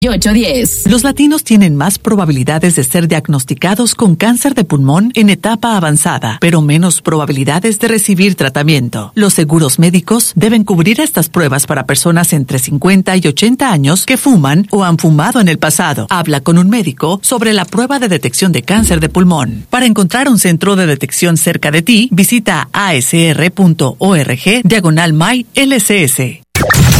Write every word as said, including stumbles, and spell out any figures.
ocho diez. Los latinos tienen más probabilidades de ser diagnosticados con cáncer de pulmón en etapa avanzada, pero menos probabilidades de recibir tratamiento. Los seguros médicos deben cubrir estas pruebas para personas entre cincuenta y ochenta años que fuman o han fumado en el pasado. Habla con un médico sobre la prueba de detección de cáncer de pulmón. Para encontrar un centro de detección cerca de ti, visita a s r punto org diagonal my l c s.